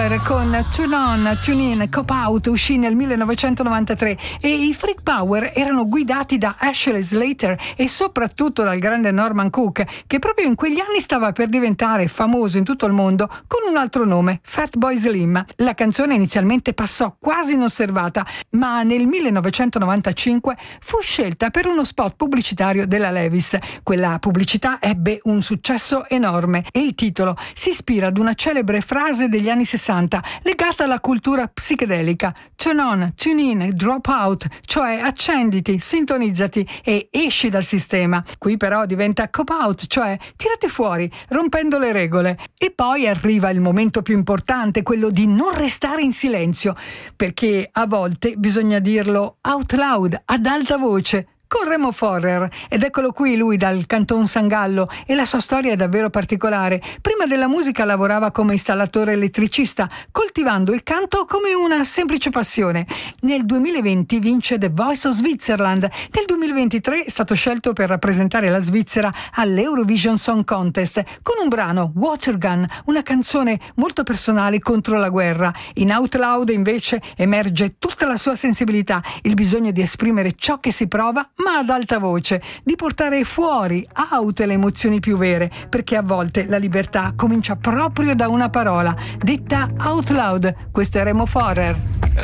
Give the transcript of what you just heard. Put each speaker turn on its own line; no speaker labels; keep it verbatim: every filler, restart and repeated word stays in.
Con Tune On, Tune In, Cop Out uscì nel millenovecentonovantatré e i Freak Power erano guidati da Ashley Slater e soprattutto dal grande Norman Cook, che proprio in quegli anni stava per diventare famoso in tutto il mondo con un altro nome, Fatboy Slim. La canzone inizialmente passò quasi inosservata, ma nel millenovecentonovantacinque fu scelta per uno spot pubblicitario della Levi's. Quella pubblicità ebbe un successo enorme e il titolo si ispira ad una celebre frase degli anni sessanta legata alla cultura psichedelica: turn on, tune in, drop out, cioè accenditi, sintonizzati e esci dal sistema. Qui però diventa cop out, cioè tirati fuori, rompendo le regole. E poi arriva il momento più importante, quello di non restare in silenzio, perché a volte bisogna dirlo out loud, ad alta voce, con Remo Forrer. Ed eccolo qui lui dal Canton San Gallo, e la sua storia è davvero particolare. Prima della musica lavorava come installatore elettricista, coltivando il canto come una semplice passione. Nel duemilaventi vince The Voice of Switzerland. Nel duemilaventitré è stato scelto per rappresentare la Svizzera all'Eurovision Song Contest con un brano, Water Gun, una canzone molto personale contro la guerra. In Out Loud invece emerge tutta la sua sensibilità, il bisogno di esprimere ciò che si prova ma ad alta voce, di portare fuori, out, le emozioni più vere, perché a volte la libertà comincia proprio da una parola, detta out loud. Questo è Remo Forrer.